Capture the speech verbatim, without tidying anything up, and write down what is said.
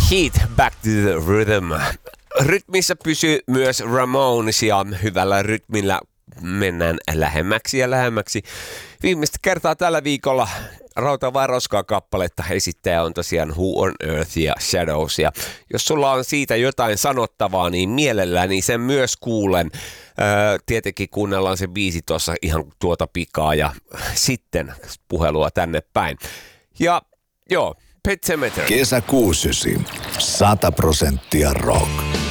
Heat, Back to the Rhythm. Rytmissä pysyy myös Ramones ja hyvällä rytmillä mennään lähemmäksi ja lähemmäksi. Viimeistä kertaa tällä viikolla Rauta vai roskaa kappaletta esittäjä on tosiaan Who on Earth ja Shadows. Ja jos sulla on siitä jotain sanottavaa, niin mielelläni sen myös kuulen. Öö, tietenkin kuunnellaan se biisi tuossa ihan tuota pikaa ja sitten puhelua tänne päin. Ja joo, Pet Sematary. Kesä kuusi sata prosenttia rock.